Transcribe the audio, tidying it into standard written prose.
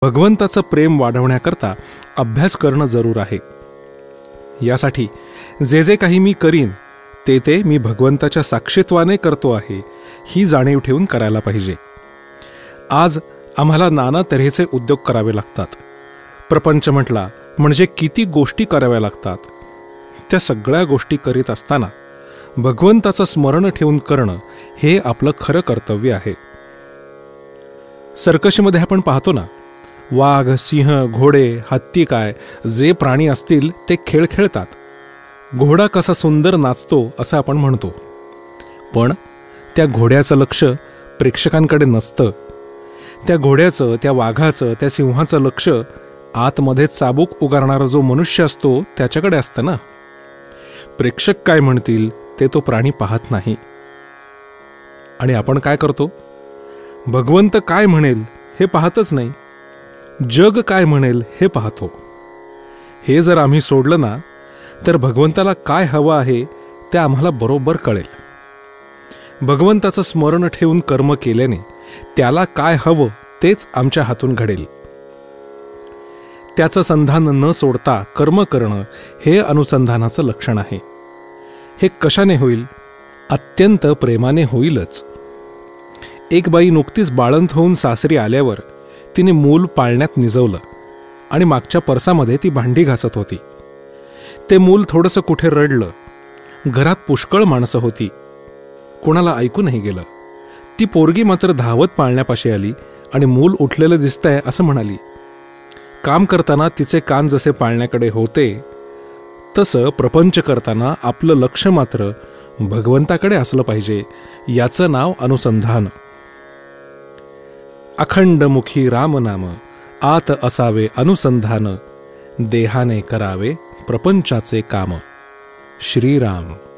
भगवंताचं प्रेम वाढवण्याकरता अभ्यास करणं जरूर आहे. यासाठी जे जे काही मी करीन ते मी भगवंताच्या साक्षीत्वाने करतो आहे ही जाणीव ठेवून करायला पाहिजे. आज आम्हाला नाना तऱ्हेचे उद्योग करावे लागतात. प्रपंच म्हटला म्हणजे किती गोष्टी कराव्या लागतात. त्या सगळ्या गोष्टी करीत असताना भगवंताचं स्मरण ठेवून करणं हे आपलं खरं कर्तव्य आहे. सर्कशीमध्ये आपण पाहतो ना, वाघ, सिंह, घोडे, हत्ती काय जे प्राणी असतील ते खेळ खेळतात. घोडा कसा सुंदर नाचतो असं आपण म्हणतो, पण त्या घोड्याचं लक्ष प्रेक्षकांकडे नसतं. त्या घोड्याचं, त्या वाघाचं, त्या सिंहाचं लक्ष आतमध्ये चाबूक उगारणारा जो मनुष्य असतो त्याच्याकडे असतं ना. प्रेक्षक काय म्हणतील ते तो प्राणी पाहत नाही. आणि आपण काय करतो? भगवंत काय म्हणेल हे पाहतच नाही, जग काय म्हणेल हे पाहतो. हे जर आम्ही सोडलं ना तर भगवंताला काय हवं आहे ते आम्हाला बरोबर कळेल. भगवंताचं स्मरण ठेवून कर्म केल्याने त्याला काय हवं तेच आमच्या हातून घडेल. त्याचं संधान न सोडता कर्म करणं हे अनुसंधानाचं लक्षण आहे. हे कशाने होईल? अत्यंत प्रेमाने होईलच. एक बाई नुकतीच बाळंत होऊन सासरी आल्यावर तिने मूल पाळण्यात निजवलं आणि मागच्या परसामध्ये ती भांडी घासत होती. ते मूल थोडंसं कुठे रडलं. घरात पुष्कळ माणसं होती, कोणाला ऐकू नाही गेलं. ती पोरगी मात्र धावत पाळण्यापाशी आली आणि मूल उठलेलं दिसतंय असं म्हणाली. काम करताना तिचे कान जसे पाळण्याकडे होते तसं प्रपंच करताना आपलं लक्ष मात्र भगवंताकडे असलं पाहिजे. याचं नाव अनुसंधान. अखंडमुखी रामनाम आत असावे अनुसंधान, देहाने करावे प्रपंचाचे काम. श्रीराम.